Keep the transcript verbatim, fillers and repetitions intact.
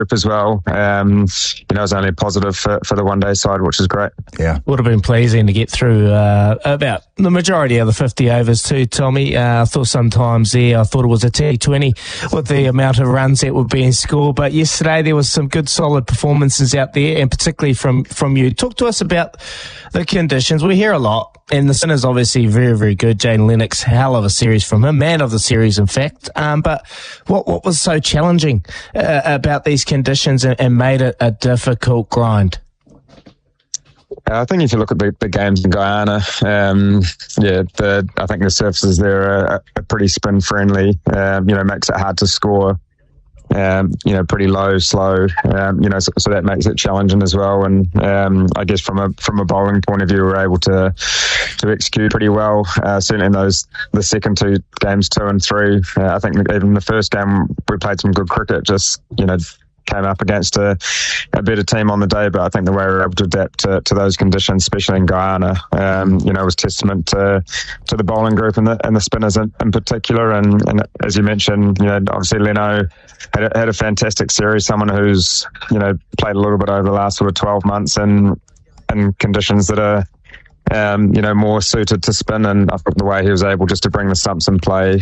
group as well. Um, you know, it was only positive for, for the one-day side, which is great. Yeah. Would have been pleasing to get through uh, about the majority of the fifty overs too, Tommy. Uh, I thought sometimes there, I thought it was a T twenty with the amount of runs that were being scored. But yesterday there was some good solid performances out there, and particularly from, from you. Talk to us about the conditions. We hear a lot, and the spinner's obviously very, very good. Jane Lennox, hell of a series from him, man of the series, in fact. Um, but what what was so challenging uh, about these conditions and, and made it a difficult grind? I think if you look at the, the games in Guyana, um, yeah, the, I think the surfaces there are, are pretty spin friendly. Um, you know, makes it hard to score. Um, you know, pretty low, slow. Um, you know, so, so that makes it challenging as well. And um, I guess from a from a bowling point of view, we're able to to execute pretty well. Uh, certainly in those the second two games, two and three. Uh, I think even the first game we played some good cricket. Just you know. Came up against a, a better team on the day, but I think the way we were able to adapt to, to those conditions, especially in Guyana, um, you know, was testament to to the bowling group and the and the spinners in, in particular. And, and as you mentioned, you know, obviously Leno had a, had a fantastic series. Someone who's you know played a little bit over the last sort of twelve months in in conditions that are. Um, you know, more suited to spin, and I thought the way he was able just to bring the stumps in play